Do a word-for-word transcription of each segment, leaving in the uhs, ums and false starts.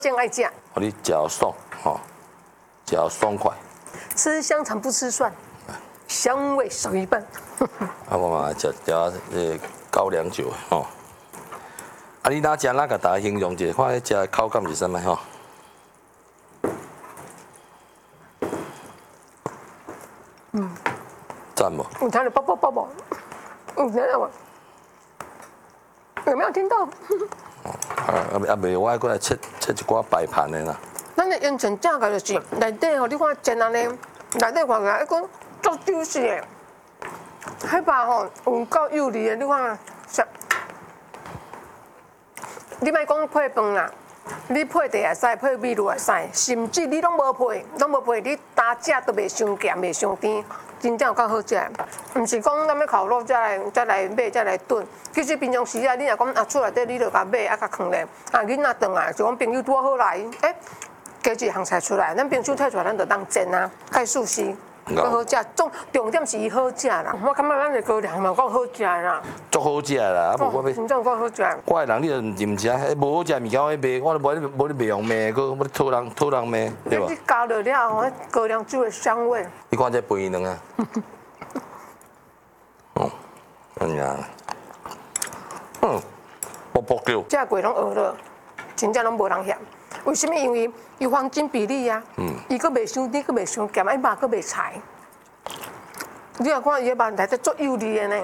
真爱吃。 我你嚼爽，吼，嚼爽快。 吃香肠不吃蒜，香味少一半。 啊，我嘛食条这高粱酒吼。啊，你哪食哪个大家形容一下，看食口感是啥物吼？ 嗯， 赞不？ 你听到啵啵啵啵，你听到吗？有没有听到？ 啊啊啊！未，我还过来切切一寡摆盘的啦。 咱的烟肠正个就是内底吼，你看煎安尼，内底看起来一讲足酒丝的，迄把吼有够幼稚的，你看啥？你莫讲配饭啦，你配茶也使，配米露也使，甚至你拢无配，拢无配，你单食都袂伤咸，袂伤甜，真正有够好食。毋是讲咱要烤肉才来才来买才来炖，其实平常时啊，你若讲啊厝内底你著甲买啊甲放咧，啊囡仔转来就讲朋友拄好来，诶，加一项菜出来，咱冰箱摕出来咱就当煎啊，盖寿司。够好食，重重点是伊好食啦。我感觉咱的高粱嘛够好食啦。 足好食啦，啊无我要。 真正够好食。 我的人你就唔食，迄无好食物件我卖，我无无你卖用卖，佮我讨人讨人卖，对吧？ 你加了了后，迄高粱酒的香味。 你看这肥卵啊。哦，哎呀，嗯，卜卜叫。 这贵拢学了，真正拢无人嫌。为什么？因为伊黄金比例啊，嗯，伊佫袂伤甜，佫袂伤咸，伊肉佫袂柴。你若看伊个肉内底足幼稚的呢。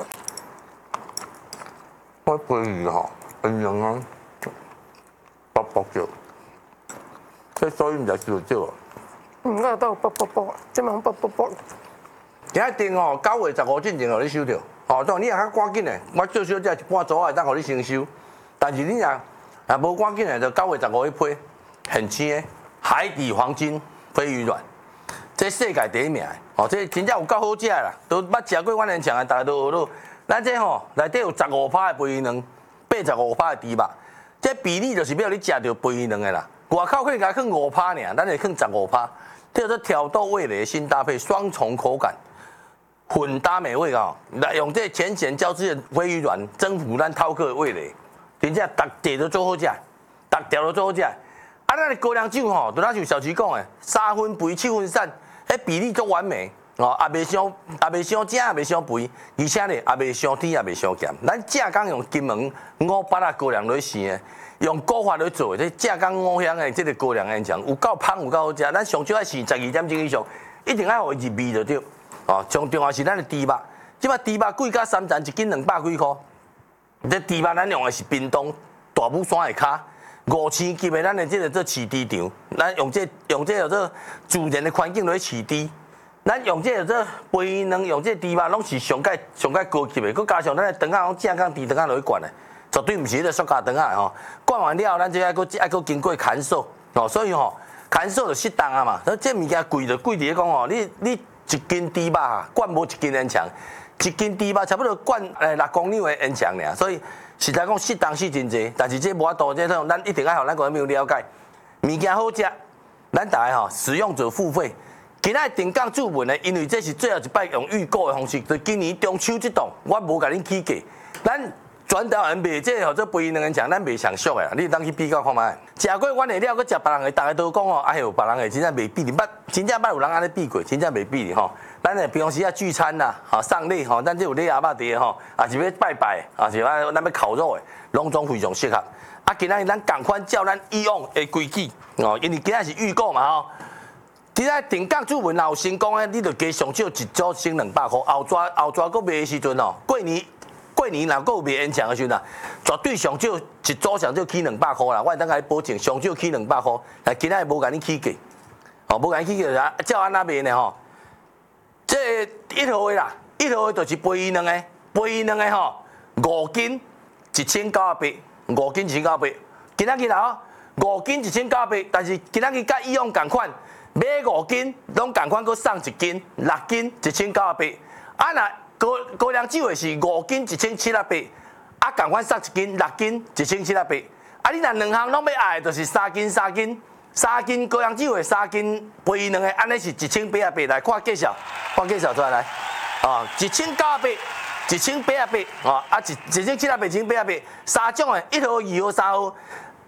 我肥鱼吼，营养啊，卜卜叫。这所以唔食少少。 嗯，我都有卜卜卜，即嘛卜卜卜。 今仔定吼，九月十五之前互你收着。哦，当然你若较赶紧的，我最少只一半组会当互你先收。但是你若若无赶紧的，就九月十五去批。很青的海底黄金飞鱼卵，这世界第一名的哦，这真正有够好食啦，都捌食过阮连肠的，大家都学到。咱这吼内底有十五趴的鲅鱼卵，八十五趴的猪肉，这比例就是要你食到鲅鱼卵的啦。外口可能甲放五趴尔，咱会放十五趴，这叫做挑逗味蕾新搭配，双重口感，混搭美味哦。来用这浅显交织的飞鱼卵征服咱饕客的味蕾，真正逐地都做好食，逐条都做好食。啊，咱的高粱酒吼，就咱像小齐讲的，三分肥七分散，迄比例足完美哦，也袂伤，也袂伤正，也袂伤肥，而且咧也袂伤甜，也袂伤咸。咱正港用金门五八啊高粱来生的，用古法来做的，这正港五香的这个高粱烟肠有够香，有够好食。咱上少爱生十二点钟以上，一定爱互伊入味就对。哦，上重要是咱的猪肉，即摆猪肉贵甲三层一斤两百几箍，这猪肉咱用的是屏东大武山的骹。五千级的，咱的这个做饲猪场，咱用这用这个做自然的环境来饲猪，咱用这个做鲅鱼卵，用这猪肉拢是上界上界高级的，佮加上咱的肠仔拢正港猪肠仔落去灌的，绝对毋是迄个塑胶肠仔吼。灌完了，咱就爱佮爱佮经过砍售哦，所以吼砍售就适当啊嘛。所以这物件贵就贵伫咧讲吼，你你一斤猪肉啊，灌无一斤烟肠，一斤猪肉差不多灌诶六公斤的烟肠尔，所以。实在讲适当是真济，但是这无法度，这种咱一定要互咱观众朋友了解，物件好食，咱大家吼使用者付费。今仔定岗注文的，因为这是最后一摆用预购的方式，就今年中秋这档，我无甲恁起价，咱全台湾卖这号做鲅鱼卵肠，咱卖上俗的，你当去比较看卖。食过阮的了，佮食别人的，大家都讲哦，哎呦，别人的真正袂比哩，捌真正捌有人安尼比过，真正袂比哩吼。咱诶平常时啊聚餐啦，吼送礼吼，咱这有礼阿爸伫吼，也是要拜拜，也是啊咱要烤肉诶，拢总非常适合。啊，今仔日咱共款照咱以往诶规矩哦，因为今仔是预购嘛吼。今仔定岗主文若有成功诶，你就加上少一组升两百箍，后抓后抓搁卖诶时阵哦，过年过年若搁有卖烟肠诶时阵啊，绝对上少一组上少起两百箍啦，我会当甲你保证上少起两百箍。但今仔无甲你起价，哦，无甲你起价，照安那卖呢吼。这一号的啦，一号的就是鲅鱼卵的，鲅鱼卵的吼，五斤一千九百八，五斤一千九百八。今仔日啦吼，五斤一千九百八，但是今仔日甲以往同款，买五斤拢同款，佮送一斤，六斤一千九百八。啊，那高高粱酒的是五斤一千七百八，啊，同款送一斤，六斤一千七百八。啊，你若两项拢要爱，就是三斤三斤。三斤高粱酒的，三斤鲅鱼卵的，安尼是一千八百八。来看介绍，看介绍出来来，啊，一千九百八，一千八百八，啊，啊一一千七百八，一千八百八，三种的，一号、二号、三号，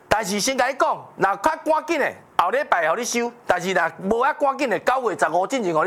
但是先甲你讲，若较赶紧的，后礼拜互你收；但是若无遐赶紧的，九月十五进前互你。